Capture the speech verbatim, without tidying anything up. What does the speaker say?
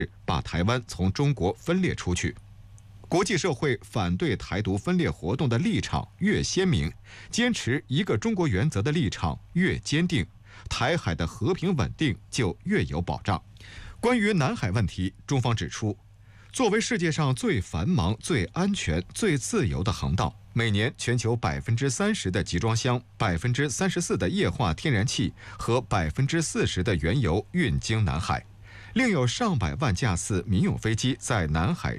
把台湾从中国分裂出去。国际社会反对台独分裂活动的立场越鲜明，坚持一个中国原则的立场越坚定，台海的和平稳定就越有保障。关于南海问题，中方指出，作为世界上最繁忙、最安全、最自由的航道，每年全球百分之三十的集装箱、百分之三十四的液化天然气和百分之四十的原油运经南海，另有上百万架次民用飞机在南海